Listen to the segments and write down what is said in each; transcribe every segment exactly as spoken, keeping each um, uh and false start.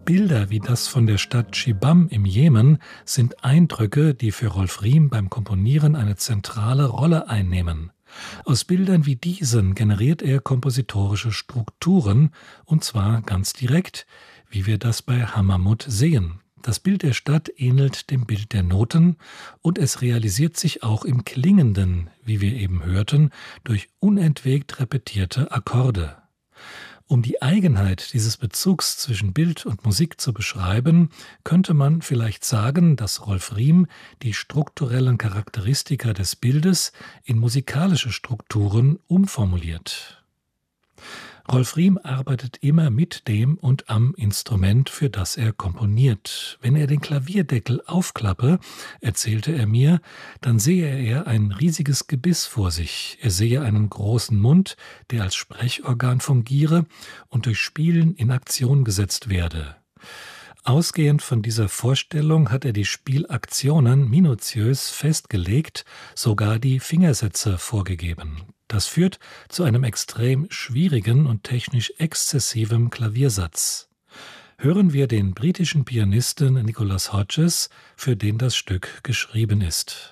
Bilder wie das von der Stadt Shibam im Jemen sind Eindrücke, die für Rolf Riem beim Komponieren eine zentrale Rolle einnehmen. Aus Bildern wie diesen generiert er kompositorische Strukturen, und zwar ganz direkt, wie wir das bei Hamamut sehen. Das Bild der Stadt ähnelt dem Bild der Noten und es realisiert sich auch im Klingenden, wie wir eben hörten, durch unentwegt repetierte Akkorde. Um die Eigenheit dieses Bezugs zwischen Bild und Musik zu beschreiben, könnte man vielleicht sagen, dass Rolf Riem die strukturellen Charakteristika des Bildes in musikalische Strukturen umformuliert. Rolf Riem arbeitet immer mit dem und am Instrument, für das er komponiert. Wenn er den Klavierdeckel aufklappe, erzählte er mir, dann sehe er ein riesiges Gebiss vor sich. Er sehe einen großen Mund, der als Sprechorgan fungiere und durch Spielen in Aktion gesetzt werde. Ausgehend von dieser Vorstellung hat er die Spielaktionen minutiös festgelegt, sogar die Fingersätze vorgegeben. Das führt zu einem extrem schwierigen und technisch exzessiven Klaviersatz. Hören wir den britischen Pianisten Nicholas Hodges, für den das Stück geschrieben ist.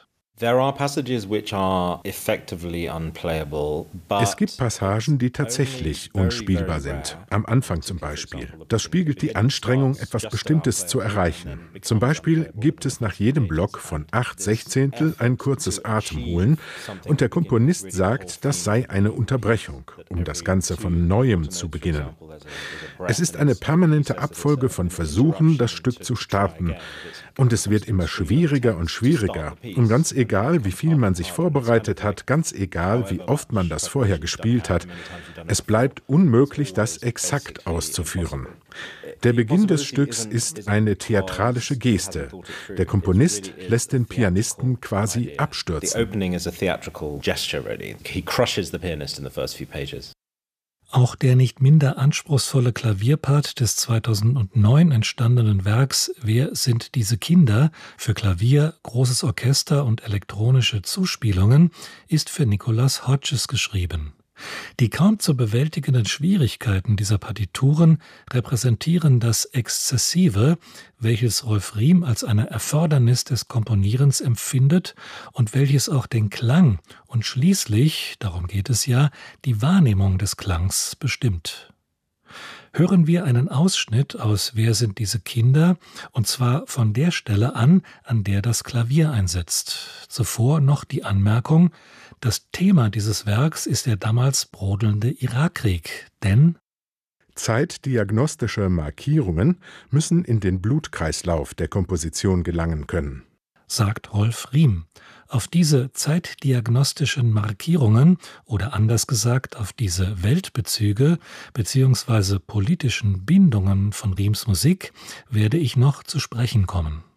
Es gibt Passagen, die tatsächlich unspielbar sind. Am Anfang zum Beispiel. Das spiegelt die Anstrengung, etwas Bestimmtes zu erreichen. Zum Beispiel gibt es nach jedem Block von acht Sechzehntel ein kurzes Atemholen und der Komponist sagt, das sei eine Unterbrechung, um das Ganze von Neuem zu beginnen. Es ist eine permanente Abfolge von Versuchen, das Stück zu starten. Und es wird immer schwieriger und schwieriger. Und ganz egal, wie viel man sich vorbereitet hat, ganz egal, wie oft man das vorher gespielt hat, es bleibt unmöglich, das exakt auszuführen. Der Beginn des Stücks ist eine theatralische Geste. Der Komponist lässt den Pianisten quasi abstürzen. Auch der nicht minder anspruchsvolle Klavierpart des zweitausendneun entstandenen Werks »Wer sind diese Kinder?« für Klavier, großes Orchester und elektronische Zuspielungen ist für Nicholas Hodges geschrieben. Die kaum zu bewältigenden Schwierigkeiten dieser Partituren repräsentieren das Exzessive, welches Rolf Riem als eine Erfordernis des Komponierens empfindet und welches auch den Klang und schließlich, darum geht es ja, die Wahrnehmung des Klangs bestimmt. Hören wir einen Ausschnitt aus »Wer sind diese Kinder?« und zwar von der Stelle an, an der das Klavier einsetzt. Zuvor noch die Anmerkung: Das Thema dieses Werks ist der damals brodelnde Irakkrieg, denn zeitdiagnostische Markierungen müssen in den Blutkreislauf der Komposition gelangen können, sagt Rolf Riem. Auf diese zeitdiagnostischen Markierungen oder anders gesagt auf diese Weltbezüge bzw. politischen Bindungen von Riems Musik werde ich noch zu sprechen kommen.